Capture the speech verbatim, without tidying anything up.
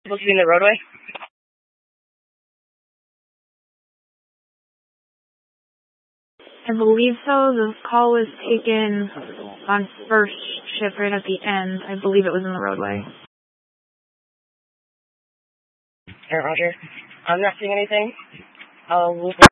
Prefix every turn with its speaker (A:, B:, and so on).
A: Supposed to be in the roadway?
B: I believe so. The call was taken on first shift right at the end. I believe it was in the roadway.
A: Alright, Roger. I'm not seeing anything. I'll loop